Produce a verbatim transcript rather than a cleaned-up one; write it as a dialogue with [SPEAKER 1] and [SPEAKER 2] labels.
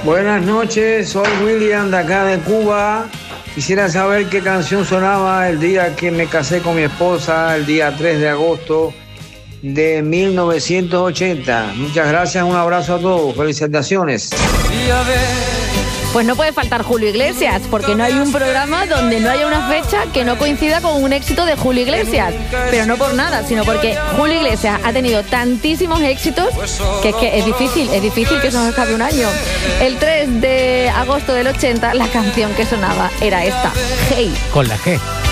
[SPEAKER 1] Buenas noches, soy William de acá de Cuba. Quisiera saber qué canción sonaba el día que me casé con mi esposa, el día tres de agosto de mil novecientos ochenta. Muchas gracias, un abrazo a todos, felicitaciones.
[SPEAKER 2] Pues no puede faltar Julio Iglesias, porque no hay un programa donde no haya una fecha que no coincida con un éxito de Julio Iglesias. Pero no por nada, sino porque Julio Iglesias ha tenido tantísimos éxitos que es que es difícil, es difícil que se nos escape un año. El tres de agosto del ochenta, la canción que sonaba era esta, Hey.
[SPEAKER 3] Con la G.